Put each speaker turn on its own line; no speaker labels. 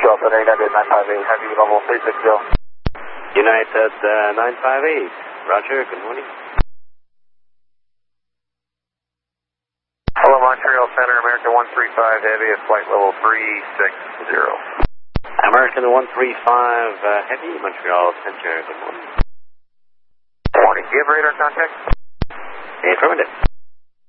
Center United 958, heavy level 360.
United 958. Roger, good morning.
Hello, Montreal Center, American 135 Heavy at flight level 360.
American 135 Heavy, Montreal Center, good morning.
Morning, do you have radar contact?
Affirmative.